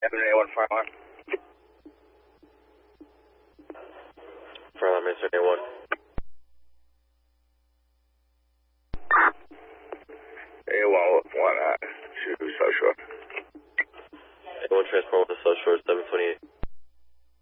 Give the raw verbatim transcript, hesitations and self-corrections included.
seven A one fire alarm. Fire alarm, seven A one. A one with one uh, to South Shore. A one transport with the South Shore, seven twenty-eight.